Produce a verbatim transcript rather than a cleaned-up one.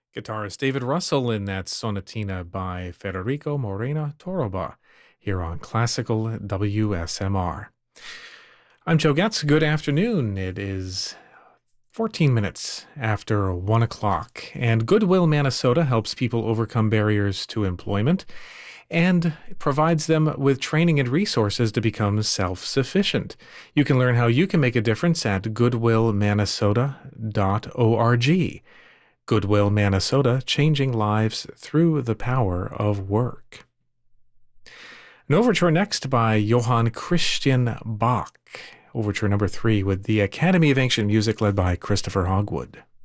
Guitarist David Russell in that sonatina by Federico Morena Toroba here on Classical W S M R. I'm Joe Getz. Good afternoon. It is fourteen minutes after one o'clock, and Goodwill Manitoba helps people overcome barriers to employment and provides them with training and resources to become self-sufficient. You can learn how you can make a difference at goodwill manitoba dot org. Goodwill Manitoba, changing lives through the power of work. An overture next by Johann Christian Bach. Overture number three with the Academy of Ancient Music led by Christopher Hogwood.